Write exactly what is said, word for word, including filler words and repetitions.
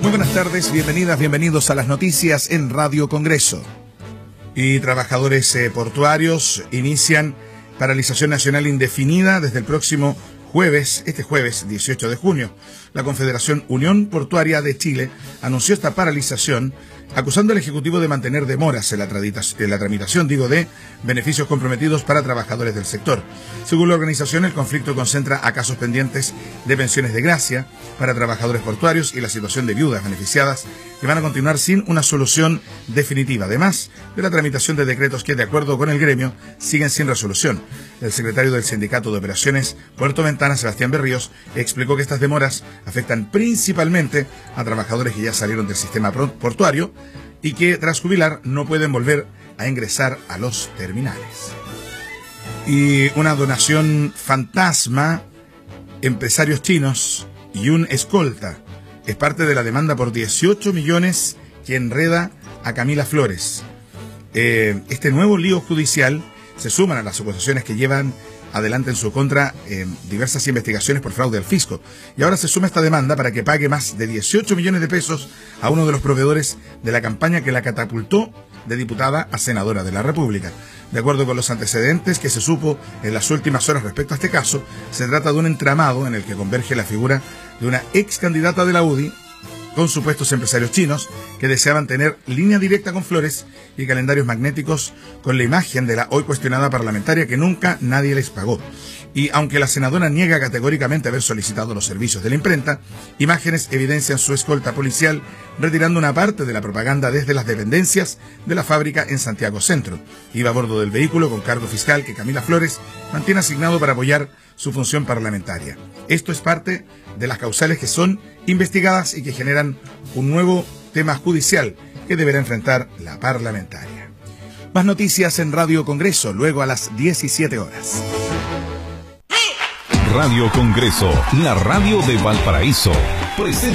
Muy buenas tardes, bienvenidas, bienvenidos a las noticias en Radio Congreso. Y trabajadores eh, portuarios inician paralización nacional indefinida desde el próximo jueves, este jueves dieciocho de junio. La Confederación Unión Portuaria de Chile anunció esta paralización acusando al Ejecutivo de mantener demoras en la, en la tramitación, digo, de beneficios comprometidos para trabajadores del sector. Según la organización, el conflicto concentra a casos pendientes de pensiones de gracia para trabajadores portuarios y la situación de viudas beneficiadas que van a continuar sin una solución definitiva, además de la tramitación de decretos que, de acuerdo con el gremio, siguen sin resolución. El secretario del Sindicato de Operaciones Puerto Ventana, Sebastián Berríos, explicó que estas demoras afectan principalmente a trabajadores que ya salieron del sistema portuario y que tras jubilar no pueden volver a ingresar a los terminales. Y una donación fantasma, empresarios chinos y un escolta, es parte de la demanda por dieciocho millones que enreda a Camila Flores. Eh, este nuevo lío judicial se suman a las acusaciones que llevan adelante en su contra eh, diversas investigaciones por fraude al fisco. Y ahora se suma esta demanda para que pague más de dieciocho millones de pesos a uno de los proveedores de la campaña que la catapultó de diputada a senadora de la República. De acuerdo con los antecedentes que se supo en las últimas horas respecto a este caso, se trata de un entramado en el que converge la figura de una ex candidata de la U D I con supuestos empresarios chinos que deseaban tener línea directa con Flores y calendarios magnéticos con la imagen de la hoy cuestionada parlamentaria que nunca nadie les pagó. Y aunque la senadora niega categóricamente haber solicitado los servicios de la imprenta, imágenes evidencian su escolta policial retirando una parte de la propaganda desde las dependencias de la fábrica en Santiago Centro. Iba a bordo del vehículo con cargo fiscal que Camila Flores mantiene asignado para apoyar su función parlamentaria. Esto es parte de las causales que son investigadas y que generan un nuevo tema judicial que deberá enfrentar la parlamentaria. Más noticias en Radio Congreso, luego a las diecisiete horas. Radio Congreso, la radio de Valparaíso, presenta